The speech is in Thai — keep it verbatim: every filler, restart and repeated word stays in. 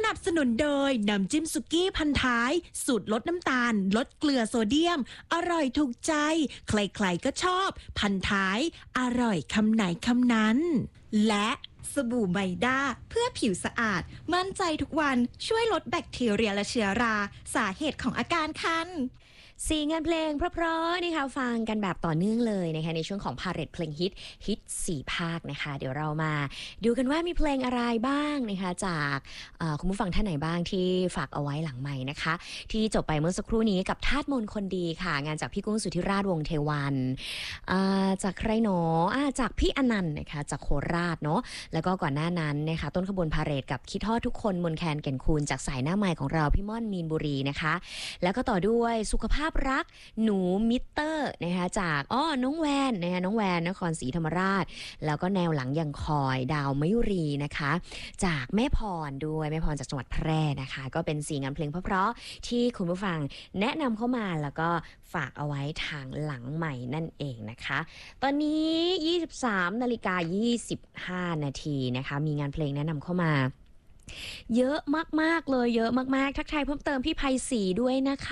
นับสนุนโดยน้ำจิ้มสุกี้พันท้ายสูตรลดน้ำตาลลดเกลือโซเดียมอร่อยถูกใจใครๆก็ชอบพันท้ายอร่อยคำไหนคำนั้นและสบู่ไมด้าเพื่อผิวสะอาดมั่นใจทุกวันช่วยลดแบคทีเรียและเชื้อราสาเหตุของอาการคันสี่งานเพลงเพราะๆนะคะฟังกันแบบต่อเนื่องเลยนะคะในช่วงของพาเหรดเพลงฮิตฮิตสี่ภาคนะคะเดี๋ยวเรามาดูกันว่ามีเพลงอะไรบ้างนะคะจากคุณผู้ฟังท่านไหนบ้างที่ฝากเอาไว้หลังใหม่นะคะที่จบไปเมื่อสักครู่นี้กับทาสมนต์คนดีค่ะงานจากพี่กุ้งสุทธิราชวงศ์เทวันจากใครหนอจากพี่อนันต์นะคะจากโคราชเนาะแล้วก็ก่อนหน้านั้นนะคะต้นขบวนพาเหรดกับคิดทอดทุกคนมนแคนเก่นคูณจากสายหน้าใหม่ของเราพี่ม่อนมีนบุรีนะคะแล้วก็ต่อด้วยสุขภาพรักหนูมิเตอร์นะคะจากอ้อน้องแวนนะคะน้องแวนนครศรีธรรมราชแล้วก็แนวหลังยังคอยดาวมยุรีนะคะจากแม่พรด้วยแม่พรจากจังหวัดแพร่นะคะก็เป็นสี่งานเพลงเพราะๆที่คุณผู้ฟังแนะนำเข้ามาแล้วก็ฝากเอาไว้ทางหลังใหม่นั่นเองนะคะตอนนี้ ยี่สิบสามนาฬิกายี่สิบห้านาทีนะคะมีงานเพลงแนะนำเข้ามาเยอะมากๆเลยเยอะมากๆทักทายเพิ่มเติมพี่ไพศรีด้วยนะคะ